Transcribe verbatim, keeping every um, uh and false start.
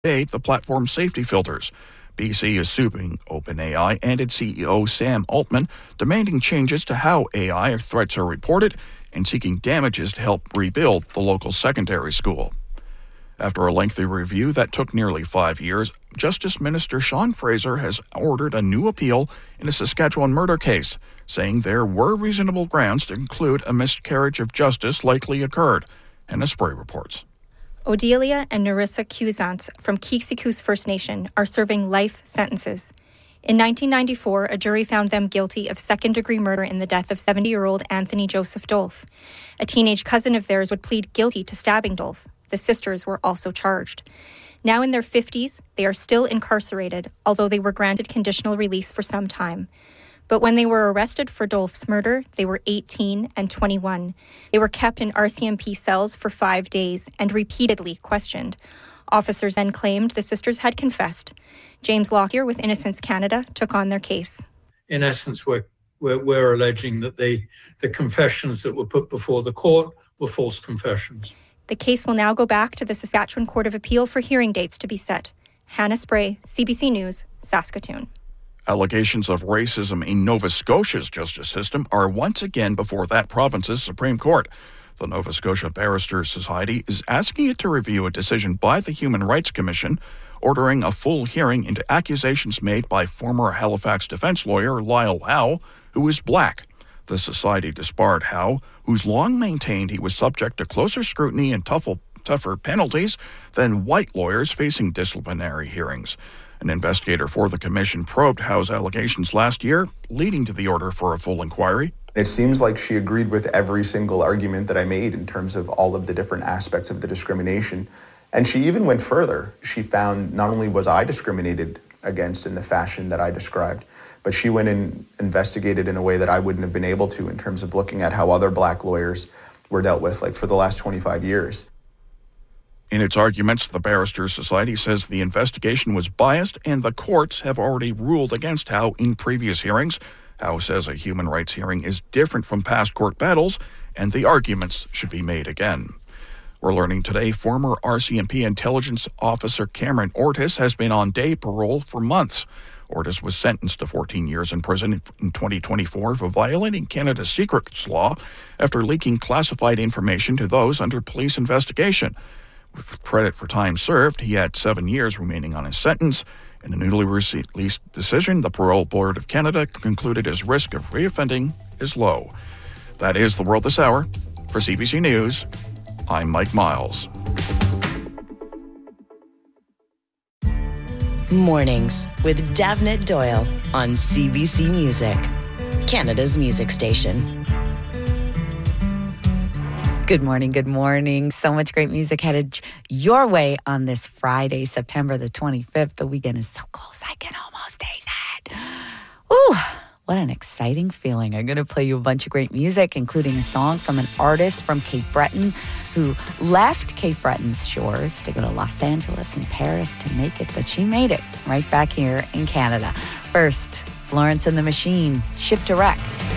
the platform's safety filters. B C is suing OpenAI and its C E O Sam Altman, demanding changes to how A I threats are reported and seeking damages to help rebuild the local secondary school. After a lengthy review that took nearly five years, Justice Minister Sean Fraser has ordered a new appeal in a Saskatchewan murder case, saying there were reasonable grounds to conclude a miscarriage of justice likely occurred. Hannah Spray reports. Odelia and Narissa Cusance from Kiksikus First Nation are serving life sentences. In nineteen ninety-four, a jury found them guilty of second-degree murder in the death of seventy-year-old Anthony Joseph Dolph. A teenage cousin of theirs would plead guilty to stabbing Dolph. The sisters were also charged. Now in their fifties, they are still incarcerated, although they were granted conditional release for some time. But when they were arrested for Dolph's murder, they were eighteen and twenty-one. They were kept in R C M P cells for five days and repeatedly questioned. Officers then claimed the sisters had confessed. James Lockyer with Innocence Canada took on their case. In essence, we're, we're, we're alleging that they, the confessions that were put before the court were false confessions. The case will now go back to the Saskatchewan Court of Appeal for hearing dates to be set. Hannah Spray, C B C News, Saskatoon. Allegations of racism in Nova Scotia's justice system are once again before that province's Supreme Court. The Nova Scotia Barristers Society is asking it to review a decision by the Human Rights Commission ordering a full hearing into accusations made by former Halifax defense lawyer Lyle Howe, who is black. The society disbarred Howe, who's long maintained he was subject to closer scrutiny and tougher, tougher penalties than white lawyers facing disciplinary hearings. An investigator for the commission probed Howe's allegations last year, leading to the order for a full inquiry. It seems like she agreed with every single argument that I made in terms of all of the different aspects of the discrimination. And she even went further. She found not only was I discriminated against in the fashion that I described, but she went and investigated in a way that I wouldn't have been able to in terms of looking at how other black lawyers were dealt with, like for the last twenty-five years. In its arguments, the Barristers Society says the investigation was biased and the courts have already ruled against Howe in previous hearings. Howe says a human rights hearing is different from past court battles and the arguments should be made again. We're learning today former R C M P intelligence officer Cameron Ortis has been on day parole for months. Ortis was sentenced to fourteen years in prison in twenty twenty-four for violating Canada's secrets law after leaking classified information to those under police investigation. With credit for time served, he had seven years remaining on his sentence. In a newly released decision, the Parole Board of Canada concluded his risk of reoffending is low. That is the world this hour. For C B C News, I'm Mike Miles. Mornings with Davnit Doyle on C B C Music, Canada's music station. Good morning, good morning. So much great music headed your way on this Friday, September the twenty-fifth. The weekend is so close, I can almost taste it. Ooh, what an exciting feeling. I'm going to play you a bunch of great music, including a song from an artist from Cape Breton who left Cape Breton's shores to go to Los Angeles and Paris to make it, but she made it right back here in Canada. First, Florence and the Machine, Ship to Wreck.